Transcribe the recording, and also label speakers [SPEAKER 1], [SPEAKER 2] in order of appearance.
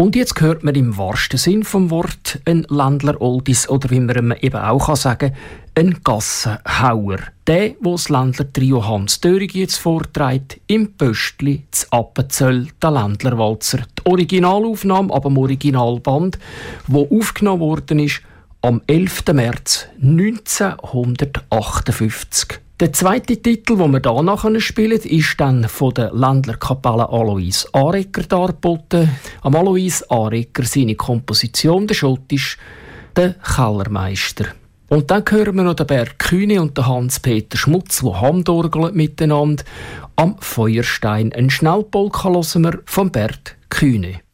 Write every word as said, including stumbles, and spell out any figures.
[SPEAKER 1] Und jetzt hört man im wahrsten Sinn vom Wort ein Ländler-Oldies oder wie man eben auch sagen kann, ein Gassenhauer. Der, der das Ländler-Trio Hans Dörig jetzt vorträgt, im Pöstli zu Appenzell, der Ländlerwalzer. Die Originalaufnahme ab dem Originalband, wo aufgenommen worden ist am elften März neunzehnhundertachtundfünfzig. Der zweite Titel, den wir hier nachher spielen, ist dann von der Ländlerkapelle Alois Arecker dargeboten. Am Alois Arecker seine Komposition, der schottisch, der Kellermeister. Und dann hören wir noch den Bert Kühne und den Hans-Peter Schmutz, die Handorgeln miteinander. Am Feuerstein. Ein Schnellpolka hören wir von Bert Kühne.